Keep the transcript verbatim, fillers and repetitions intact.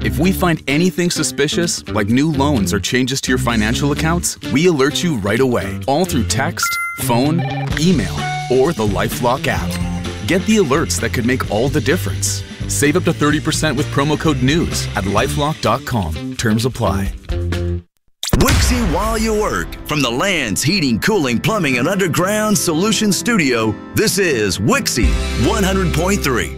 If we find anything suspicious, like new loans or changes to your financial accounts, we alert you right away, all through text, phone, email, or the LifeLock app. Get the alerts that could make all the difference. Save up to thirty percent with promo code NEWS at lifelock dot com. Terms apply. Wixie while you work. From the Land's Heating, Cooling, Plumbing, and Underground Solutions Studio, this is Wixie one hundred point three.